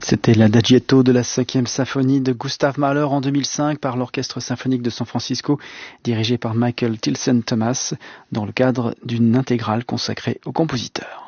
C'était l'Adagietto de la 5e symphonie de Gustav Mahler en 2005 par l'Orchestre symphonique de San Francisco, dirigé par Michael Tilson Thomas, dans le cadre d'une intégrale consacrée au compositeur.